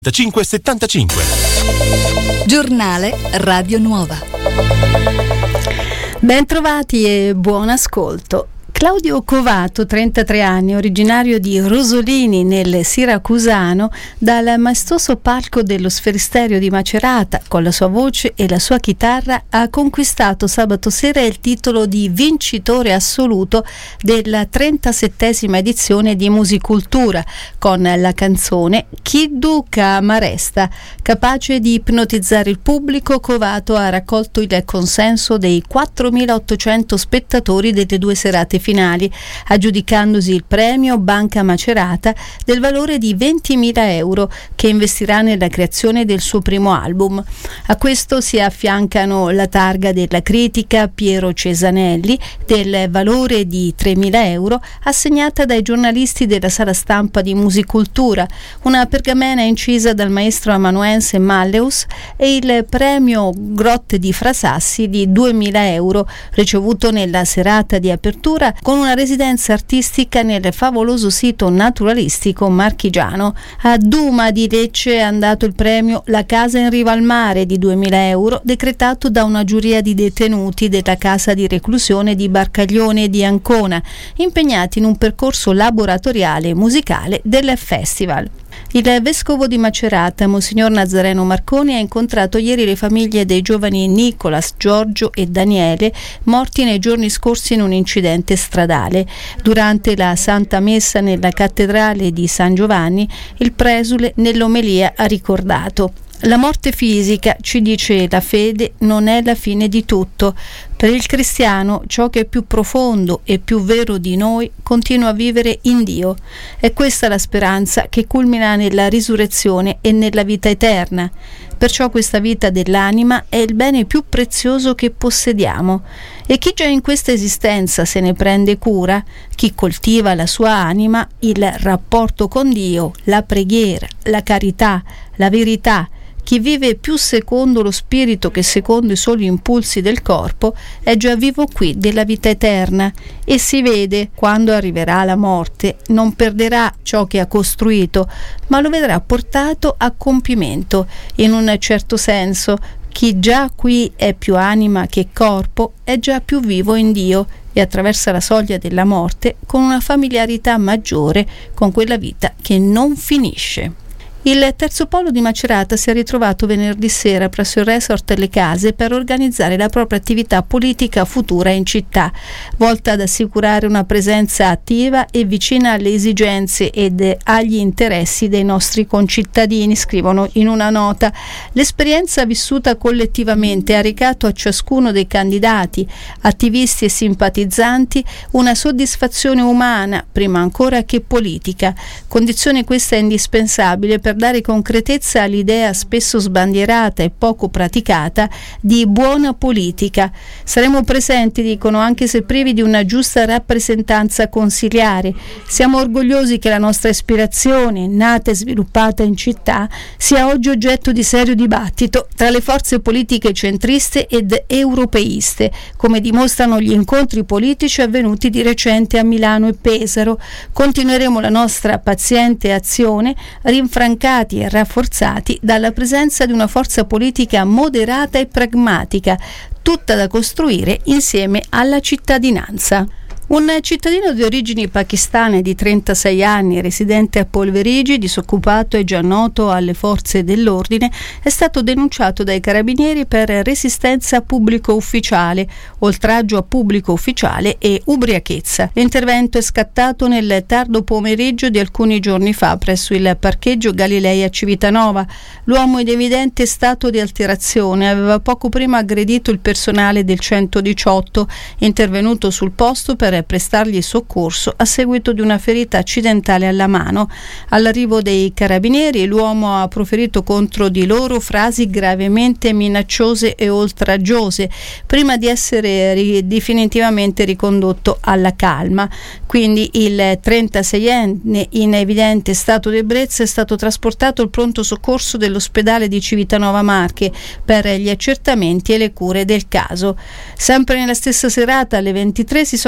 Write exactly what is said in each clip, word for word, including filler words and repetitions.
cinque settantacinque. Giornale Radio Nuova. Bentrovati e buon ascolto. Claudio Covato, trentatré anni, originario di Rosolini nel Siracusano, dal maestoso palco dello Sferisterio di Macerata, con la sua voce e la sua chitarra, ha conquistato sabato sera il titolo di vincitore assoluto della trentasettesima edizione di Musicultura, con la canzone Chiddu Ca Maresta. Capace di ipnotizzare il pubblico, Covato ha raccolto il consenso dei quattromilaottocento spettatori delle due serate finali, aggiudicandosi il premio Banca Macerata del valore di ventimila euro, che investirà nella creazione del suo primo album. A questo si affiancano la targa della critica Piero Cesanelli del valore di tremila euro, assegnata dai giornalisti della sala stampa di Musicultura, una pergamena incisa dal maestro amanuense Malleus e il premio Grotte di Frasassi di duemila euro, ricevuto nella serata di apertura con una residenza artistica nel favoloso sito naturalistico marchigiano. A Duma di Lecce è andato il premio La Casa in Riva al Mare di duemila euro, decretato da una giuria di detenuti della casa di reclusione di Barcaglione e di Ancona, impegnati in un percorso laboratoriale musicale del festival. Il vescovo di Macerata, Monsignor Nazareno Marconi, ha incontrato ieri le famiglie dei giovani Nicolas, Giorgio e Daniele, morti nei giorni scorsi in un incidente stradale. Durante la Santa Messa nella cattedrale di San Giovanni, il presule nell'omelia ha ricordato: la morte fisica, ci dice la fede, non è la fine di tutto. Per il cristiano ciò che è più profondo e più vero di noi continua a vivere in Dio. È questa la speranza che culmina nella risurrezione e nella vita eterna. Perciò questa vita dell'anima è il bene più prezioso che possediamo. E chi già in questa esistenza se ne prende cura, chi coltiva la sua anima, il rapporto con Dio, la preghiera, la carità, la verità, chi vive più secondo lo spirito che secondo i soli impulsi del corpo, è già vivo qui della vita eterna, e si vede, quando arriverà la morte, non perderà ciò che ha costruito, ma lo vedrà portato a compimento. In un certo senso, chi già qui è più anima che corpo è già più vivo in Dio e attraversa la soglia della morte con una familiarità maggiore con quella vita che non finisce. Il terzo polo di Macerata si è ritrovato venerdì sera presso il resort Le Case per organizzare la propria attività politica futura in città, volta ad assicurare una presenza attiva e vicina alle esigenze ed agli interessi dei nostri concittadini, scrivono in una nota. L'esperienza vissuta collettivamente ha recato a ciascuno dei candidati, attivisti e simpatizzanti, una soddisfazione umana, prima ancora che politica, condizione questa indispensabile per per dare concretezza all'idea spesso sbandierata e poco praticata di buona politica. Saremo presenti, dicono, anche se privi di una giusta rappresentanza consiliare. Siamo orgogliosi che la nostra ispirazione, nata e sviluppata in città, sia oggi oggetto di serio dibattito tra le forze politiche centriste ed europeiste, come dimostrano gli incontri politici avvenuti di recente a Milano e Pesaro. Continueremo la nostra paziente azione, rinfrancati e rafforzati dalla presenza di una forza politica moderata e pragmatica, tutta da costruire insieme alla cittadinanza. Un cittadino di origini pakistane di trentasei anni, residente a Polverigi, disoccupato e già noto alle forze dell'ordine, è stato denunciato dai carabinieri per resistenza pubblico ufficiale, oltraggio a pubblico ufficiale e ubriachezza. L'intervento è scattato nel tardo pomeriggio di alcuni giorni fa presso il parcheggio Galilei a Civitanova. L'uomo in evidente stato di alterazione aveva poco prima aggredito il personale del centodiciotto, intervenuto sul posto per prestargli soccorso a seguito di una ferita accidentale alla mano. All'arrivo dei carabinieri, l'uomo ha proferito contro di loro frasi gravemente minacciose e oltraggiose, prima di essere ri- definitivamente ricondotto alla calma. Quindi il trentaseienne in evidente stato di ebbrezza è stato trasportato al pronto soccorso dell'ospedale di Civitanova Marche per gli accertamenti e le cure del caso. Sempre nella stessa serata, alle ventitré, si sono vissuti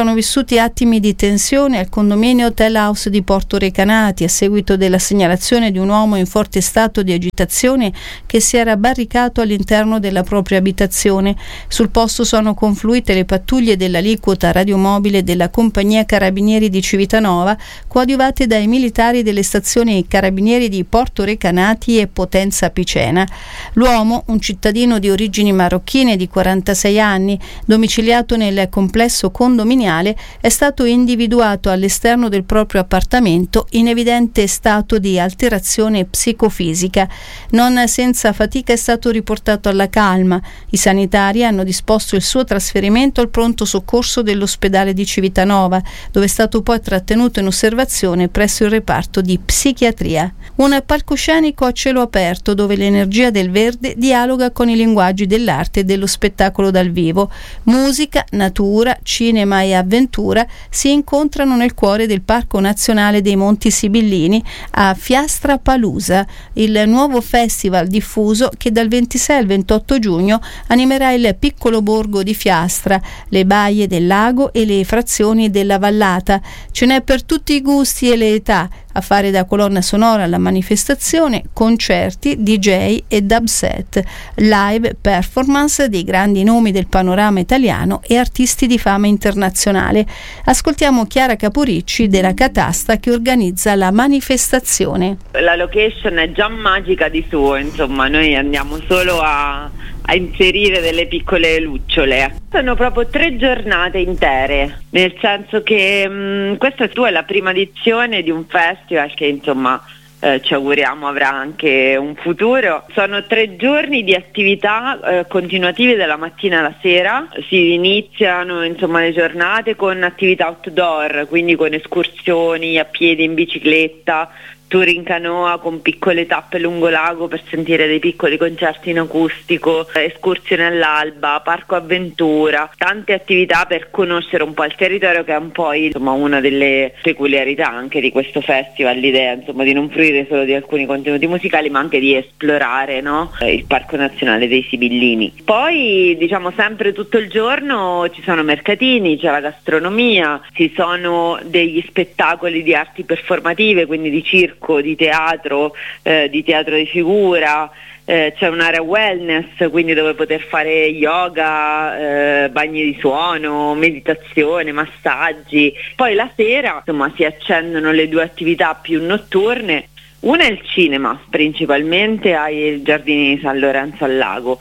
vissuti attimi di tensione al condominio Hotel House di Porto Recanati a seguito della segnalazione di un uomo in forte stato di agitazione che si era barricato all'interno della propria abitazione. Sul posto sono confluite le pattuglie dell'aliquota radiomobile della compagnia Carabinieri di Civitanova, coadiuvate dai militari delle stazioni Carabinieri di Porto Recanati e Potenza Picena. L'uomo, un cittadino di origini marocchine di quarantasei anni, domiciliato nel complesso condominiale, è stato individuato all'esterno del proprio appartamento in evidente stato di alterazione psicofisica. Non senza fatica è stato riportato alla calma. I sanitari hanno disposto il suo trasferimento al pronto soccorso dell'ospedale di Civitanova, dove è stato poi trattenuto in osservazione presso il reparto di psichiatria. Un palcoscenico a cielo aperto dove l'energia del verde dialoga con i linguaggi dell'arte e dello spettacolo dal vivo. Musica, natura, cinema e avventura si incontrano nel cuore del Parco Nazionale dei Monti Sibillini a Fiastra Palusa, il nuovo festival diffuso che dal ventisei al ventotto giugno animerà il piccolo borgo di Fiastra, le baie del lago e le frazioni della vallata. Ce n'è per tutti i gusti e le età. A fare da colonna sonora alla manifestazione concerti, D J e dubset, live performance dei grandi nomi del panorama italiano e artisti di fama internazionale. Ascoltiamo Chiara Caporicci della Catasta che organizza la manifestazione. La location è già magica di suo, insomma, noi andiamo solo a a inserire delle piccole lucciole. Sono proprio tre giornate intere, nel senso che mh, questa tua è la prima edizione di un festival che insomma eh, ci auguriamo avrà anche un futuro. Sono tre giorni di attività eh, continuative dalla mattina alla sera. Si iniziano insomma le giornate con attività outdoor, quindi con escursioni a piedi, in bicicletta, tour in canoa con piccole tappe lungo lago per sentire dei piccoli concerti in acustico, escursioni all'alba, parco avventura, tante attività per conoscere un po' il territorio, che è un po' insomma una delle peculiarità anche di questo festival, l'idea insomma di non fruire solo di alcuni contenuti musicali ma anche di esplorare, no? Il Parco Nazionale dei Sibillini. Poi diciamo sempre tutto il giorno ci sono mercatini, c'è la gastronomia, ci sono degli spettacoli di arti performative, quindi di circo, di teatro, eh, di teatro di figura, eh, c'è un'area wellness, quindi dove poter fare yoga, eh, bagni di suono, meditazione, massaggi. Poi la sera insomma si accendono le due attività più notturne. Una è il cinema, principalmente ai giardini di San Lorenzo al Lago,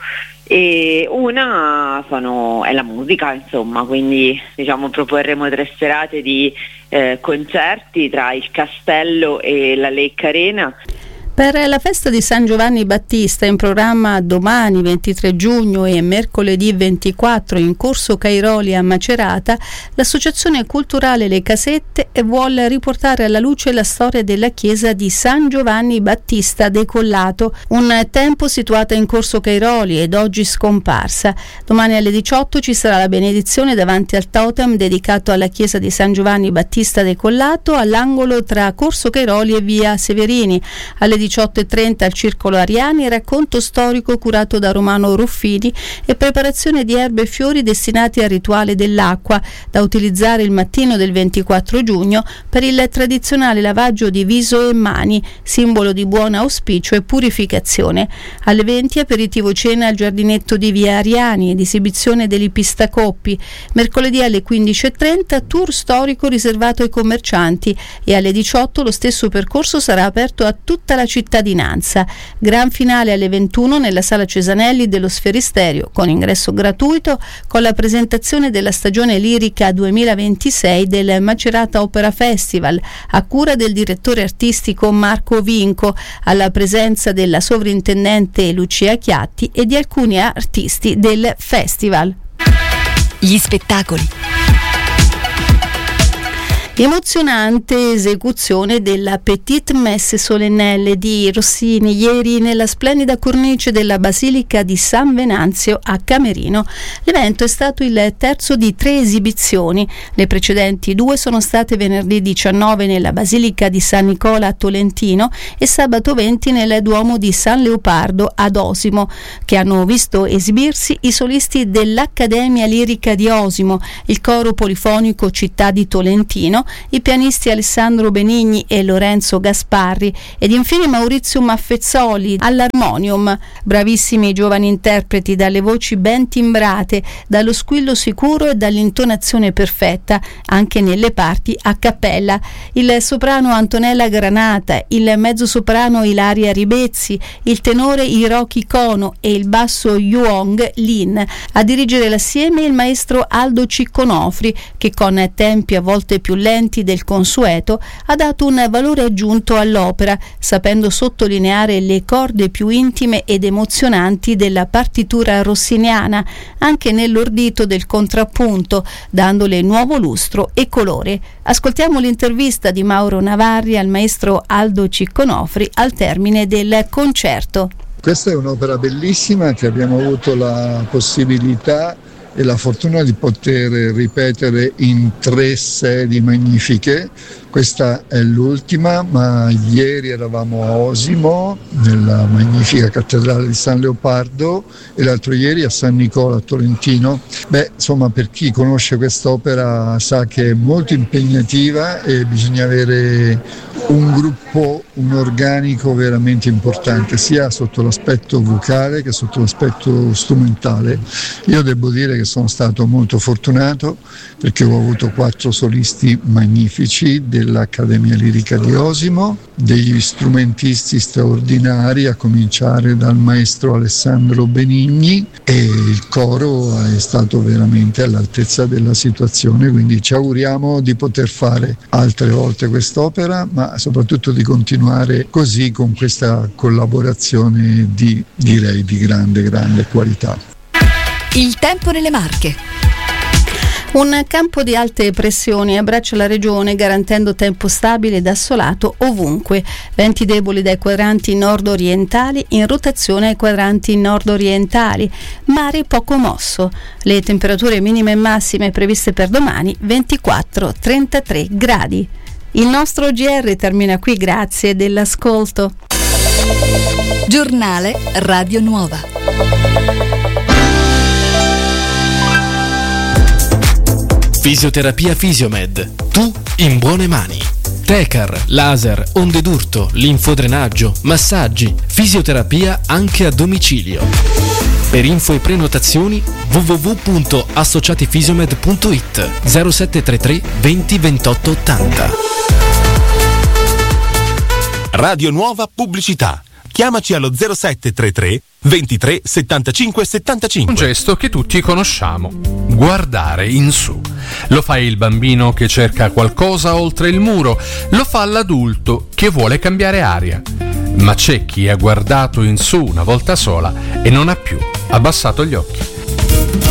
e una sono, è la musica, insomma, quindi diciamo proporremo tre serate di eh, concerti tra il Castello e la Lake Arena. Per la festa di San Giovanni Battista, in programma domani ventitré giugno e mercoledì ventiquattro in Corso Cairoli a Macerata, l'Associazione Culturale Le Casette vuole riportare alla luce la storia della chiesa di San Giovanni Battista Decollato, un tempo situata in Corso Cairoli ed oggi scomparsa. Domani alle diciotto ci sarà la benedizione davanti al totem dedicato alla chiesa di San Giovanni Battista Decollato all'angolo tra Corso Cairoli e via Severini. Alle diciotto e trenta al Circolo Ariani, racconto storico curato da Romano Ruffini e preparazione di erbe e fiori destinati al rituale dell'acqua, da utilizzare il mattino del ventiquattro giugno per il tradizionale lavaggio di viso e mani, simbolo di buon auspicio e purificazione. Alle venti aperitivo cena al giardinetto di via Ariani ed esibizione degli pistacoppi. Mercoledì alle quindici e trenta tour storico riservato ai commercianti e alle diciotto lo stesso percorso sarà aperto a tutta la cittadinanza. Gran finale alle ventuno nella Sala Cesanelli dello Sferisterio con ingresso gratuito, con la presentazione della stagione lirica duemilaventisei del Macerata Opera Festival a cura del direttore artistico Marco Vinco, alla presenza della sovrintendente Lucia Chiatti e di alcuni artisti del festival. Gli spettacoli. Emozionante esecuzione della Petite Messe Solennelle di Rossini ieri nella splendida cornice della Basilica di San Venanzio a Camerino. L'evento è stato il terzo di tre esibizioni. Le precedenti due sono state venerdì diciannove nella Basilica di San Nicola a Tolentino e sabato venti nel Duomo di San Leopardo ad Osimo, che hanno visto esibirsi i solisti dell'Accademia Lirica di Osimo, il coro polifonico Città di Tolentino, i pianisti Alessandro Benigni e Lorenzo Gasparri ed infine Maurizio Maffezzoli all'armonium. Bravissimi giovani interpreti dalle voci ben timbrate, dallo squillo sicuro e dall'intonazione perfetta anche nelle parti a cappella. Il soprano Antonella Granata, il mezzosoprano Ilaria Ribezzi, il tenore Hiroki Kono e il basso Yuong Lin. A dirigere l'assieme il maestro Aldo Cicconofri, che con tempi a volte più lenti del consueto ha dato un valore aggiunto all'opera, sapendo sottolineare le corde più intime ed emozionanti della partitura rossiniana, anche nell'ordito del contrappunto, dandole nuovo lustro e colore. Ascoltiamo l'intervista di Mauro Navarri al maestro Aldo Cicconofri al termine del concerto. Questa è un'opera bellissima che abbiamo avuto la possibilità e la fortuna di poter ripetere in tre sedi magnifiche. Questa è l'ultima, ma ieri eravamo a Osimo, nella magnifica cattedrale di San Leopardo, e l'altro ieri a San Nicola a Tolentino. Beh, insomma, per chi conosce quest'opera sa che è molto impegnativa e bisogna avere un gruppo, un organico veramente importante, sia sotto l'aspetto vocale che sotto l'aspetto strumentale. Io devo dire che sono stato molto fortunato perché ho avuto quattro solisti magnifici dell'Accademia Lirica di Osimo, degli strumentisti straordinari, a cominciare dal maestro Alessandro Benigni, e il coro è stato veramente all'altezza della situazione, quindi ci auguriamo di poter fare altre volte quest'opera, ma soprattutto di continuare così con questa collaborazione di, direi, di grande, grande qualità. Il tempo nelle Marche. Un campo di alte pressioni abbraccia la regione garantendo tempo stabile ed assolato ovunque. Venti deboli dai quadranti nord-orientali in rotazione ai quadranti nord-orientali. Mare poco mosso. Le temperature minime e massime previste per domani ventiquattro trentatré gradi. Il nostro G R termina qui, grazie dell'ascolto. Giornale Radio Nuova. Fisioterapia Fisiomed. Tu in buone mani. Tecar, laser, onde d'urto, linfodrenaggio, massaggi, fisioterapia anche a domicilio. Per info e prenotazioni w w w punto associatifisiomed punto it zero sette tre tre venti ventotto ottanta. Radio Nuova Pubblicità. Chiamaci allo zero sette tre tre ventitré settantacinque settantacinque. Un gesto che tutti conosciamo: guardare in su. Lo fa il bambino che cerca qualcosa oltre il muro, lo fa l'adulto che vuole cambiare aria. Ma c'è chi ha guardato in su una volta sola e non ha più abbassato gli occhi.